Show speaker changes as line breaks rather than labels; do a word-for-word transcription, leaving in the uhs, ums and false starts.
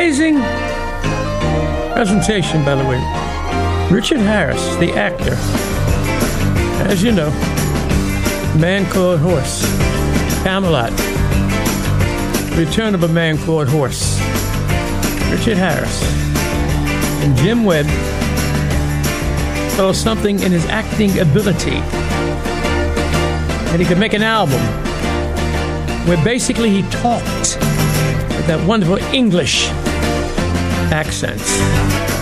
amazing presentation, by the way. Richard Harris, the actor. As you know, Man Called Horse, Camelot, Return of a Man Called Horse. Richard Harris and Jim Webb saw something in his acting ability, and he could make an album where basically he talked with that wonderful English accent.